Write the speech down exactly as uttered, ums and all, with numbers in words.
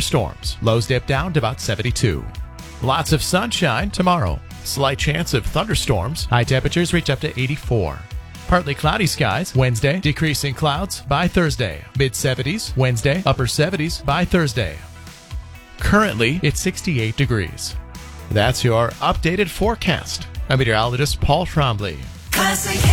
thunderstorms. Lows dip down to about seventy-two. Lots of sunshine tomorrow. Slight chance of thunderstorms. High temperatures reach up to eighty-four. Partly cloudy skies Wednesday, decreasing clouds by Thursday. mid seventies Wednesday, upper seventies by Thursday. Currently, it's sixty-eight degrees. That's your updated forecast. I'm meteorologist Paul Trombley. Classic